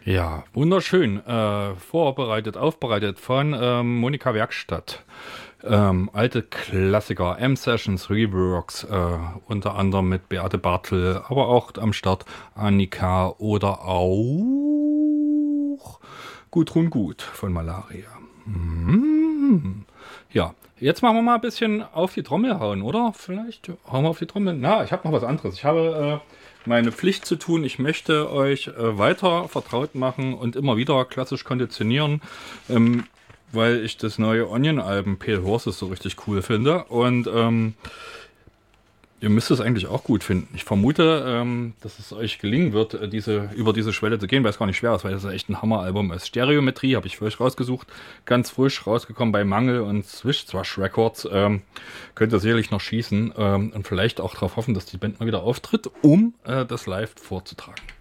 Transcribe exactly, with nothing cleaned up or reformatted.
Ja, wunderschön. Äh, vorbereitet, aufbereitet von ähm, Monika Werkstatt. Ähm, alte Klassiker, M-Sessions, Reworks, äh, unter anderem mit Beate Bartel, aber auch am Start Annika oder auch Gudrun Gut von Malaria. Mhm. Ja, jetzt machen wir mal ein bisschen auf die Trommel hauen, oder? Vielleicht hauen wir auf die Trommel. Na, ich habe noch was anderes. Ich habe äh, meine Pflicht zu tun. Ich möchte euch äh, weiter vertraut machen und immer wieder klassisch konditionieren, ähm, weil ich das neue Onion-Album Pale Horses so richtig cool finde. Und ähm, ihr müsst es eigentlich auch gut finden. Ich vermute, ähm, dass es euch gelingen wird, äh, diese, über diese Schwelle zu gehen, weil es gar nicht schwer ist, weil das echt ein Hammeralbum ist. Stereometrie habe ich für euch rausgesucht, ganz frisch rausgekommen bei Mangel und Swish Thrush Records. Ähm, könnt ihr sicherlich noch schießen ähm, und vielleicht auch darauf hoffen, dass die Band mal wieder auftritt, um äh, das live vorzutragen.